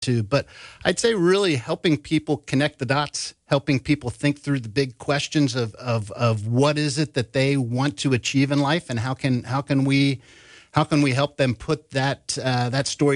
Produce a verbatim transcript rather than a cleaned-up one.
to. But I'd say really helping people connect the dots, helping people think through the big questions of of of what is it that they want to achieve in life, and how can how can we how can we help them put that uh, that story